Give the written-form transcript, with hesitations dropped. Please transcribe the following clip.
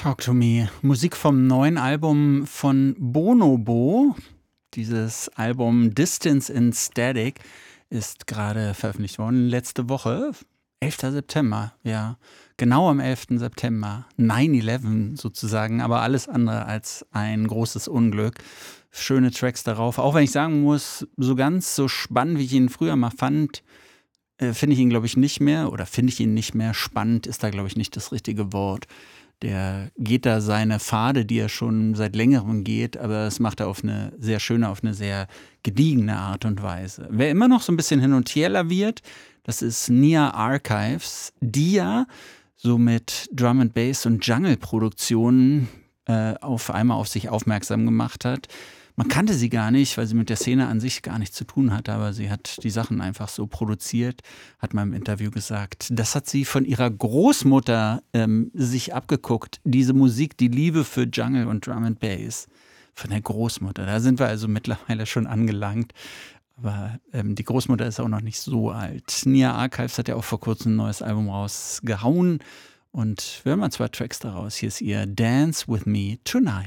Talk to Me. Musik vom neuen Album von Bonobo. Dieses Album Distance in Static ist gerade veröffentlicht worden, letzte Woche, 11. September, ja, genau am 11. September, 9/11 sozusagen, aber alles andere als ein großes Unglück. Schöne Tracks darauf, auch wenn ich sagen muss, so ganz so spannend, wie ich ihn früher mal fand, finde ich ihn, glaube ich, nicht mehr, oder finde ich ihn nicht mehr. Spannend ist da, glaube ich, nicht das richtige Wort. Der geht da seine Pfade, die er schon seit längerem geht, aber das macht er auf eine sehr schöne, auf eine sehr gediegene Art und Weise. Wer immer noch so ein bisschen hin und her laviert, das ist Nia Archives, die ja so mit Drum and Bass und Jungle-Produktionen auf einmal auf sich aufmerksam gemacht hat. Man kannte sie gar nicht, weil sie mit der Szene an sich gar nichts zu tun hatte, aber sie hat die Sachen einfach so produziert, hat mal im Interview gesagt. Das hat sie von ihrer Großmutter sich abgeguckt, diese Musik, die Liebe für Jungle und Drum and Bass. Von der Großmutter, da sind wir also mittlerweile schon angelangt. Aber die Großmutter ist auch noch nicht so alt. Nia Archives hat ja auch vor kurzem ein neues Album rausgehauen. Und wir hören mal 2 Tracks daraus. Hier ist ihr Dance With Me Tonight.